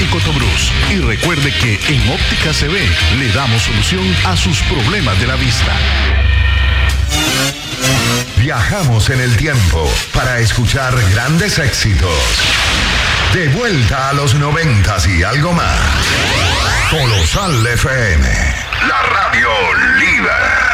Cotobruz. Y recuerde que en Óptica CB le damos solución a sus problemas de la vista. Viajamos en el tiempo para escuchar grandes éxitos. De vuelta a los 90s y algo más. Colosal FM, la radio líder.